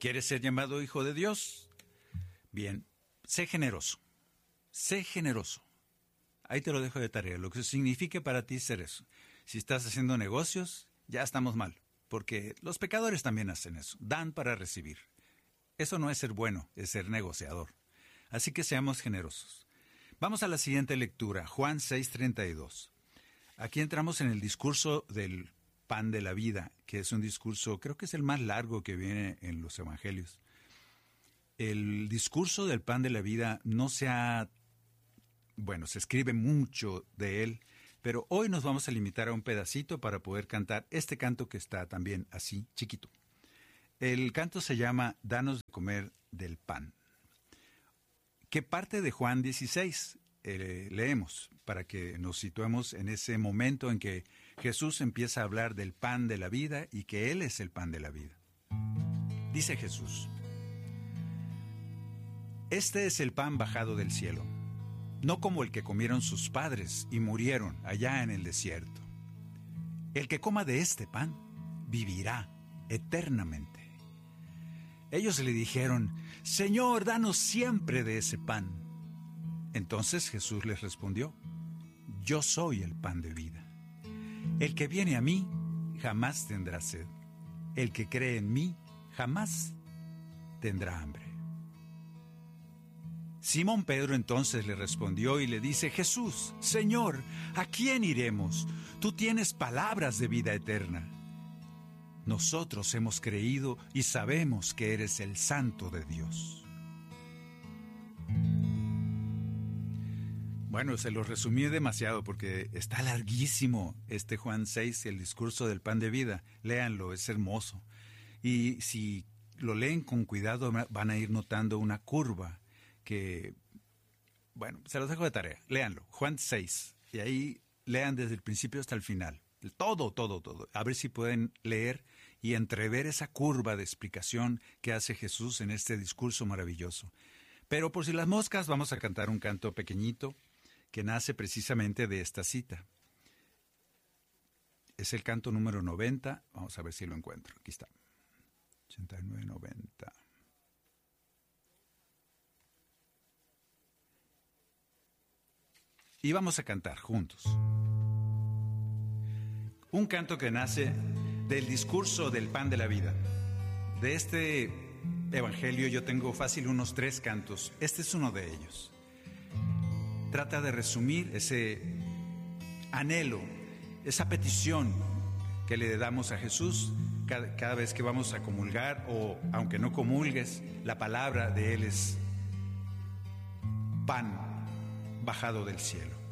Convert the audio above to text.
¿Quieres ser llamado hijo de Dios? Bien, sé generoso. Sé generoso. Ahí te lo dejo de tarea, lo que signifique para ti ser eso. Si estás haciendo negocios, ya estamos mal, porque los pecadores también hacen eso, dan para recibir. Eso no es ser bueno, es ser negociador. Así que seamos generosos. Vamos a la siguiente lectura, Juan 6:32. Aquí entramos en el discurso del pan de la vida, que es un discurso, creo que es el más largo que viene en los evangelios. El discurso del pan de la vida no se escribe mucho de él, pero hoy nos vamos a limitar a un pedacito para poder cantar este canto que está también así, chiquito. El canto se llama Danos de comer del pan. ¿Qué parte de Juan 16 leemos para que nos situemos en ese momento en que Jesús empieza a hablar del pan de la vida y que Él es el pan de la vida? Dice Jesús: Este es el pan bajado del cielo, no como el que comieron sus padres y murieron allá en el desierto. El que coma de este pan vivirá eternamente. Ellos le dijeron: Señor, danos siempre de ese pan. Entonces Jesús les respondió: Yo soy el pan de vida. El que viene a mí jamás tendrá sed. El que cree en mí jamás tendrá hambre. Simón Pedro entonces le respondió y le dice: Jesús, Señor, ¿a quién iremos? Tú tienes palabras de vida eterna. Nosotros hemos creído y sabemos que eres el Santo de Dios. Bueno, se lo resumí demasiado porque está larguísimo este Juan 6, el discurso del pan de vida. Léanlo, es hermoso. Y si lo leen con cuidado van a ir notando una curva que, bueno, se los dejo de tarea. Léanlo, Juan 6, y ahí lean desde el principio hasta el final. Todo. A ver si pueden leer y entrever esa curva de explicación que hace Jesús en este discurso maravilloso. Pero por si las moscas, vamos a cantar un canto pequeñito que nace precisamente de esta cita. Es el canto número 90. Vamos a ver si lo encuentro. Aquí está. 89, 90. Y vamos a cantar juntos. Un canto que nace del discurso del pan de la vida. De este evangelio yo tengo fácil unos 3 cantos. Este es uno de ellos. Trata de resumir ese anhelo, esa petición que le damos a Jesús cada vez que vamos a comulgar, o aunque no comulgues, la palabra de Él es pan bajado del cielo.